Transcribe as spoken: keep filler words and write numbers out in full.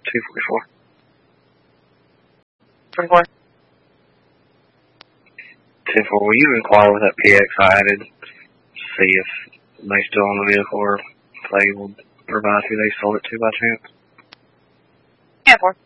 two forty-four. forty-four. ten four, will you inquire with that P X I added, see if they still own the vehicle or if they will provide who they sold it to by chance? Yeah, four.